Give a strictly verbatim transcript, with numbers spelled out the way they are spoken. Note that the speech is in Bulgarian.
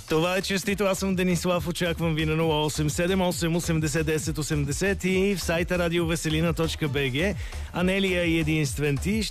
Това е честито. Аз съм Денислав. Очаквам ви на нула осем седем осем осемдесет десет осемдесет и в сайта радиовеселина точка бг. Анелия и единствен ти